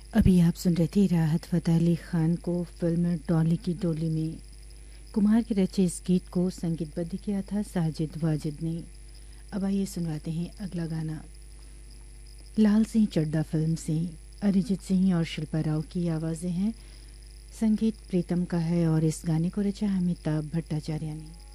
अभी आप सुन रहे थे राहत फ़तेह अली ख़ान को फ़िल्म डॉली की डोली में। कुमार के रचे इस गीत को संगीतबद्ध किया था साजिद वाजिद ने। अब आइए सुनवाते हैं अगला गाना। लाल सिंह चड्ढा फ़िल्म से अरिजीत सिंह और शिल्पा राव की आवाज़ें हैं। संगीत प्रीतम का है और इस गाने को रचा अमिताभ भट्टाचार्य ने।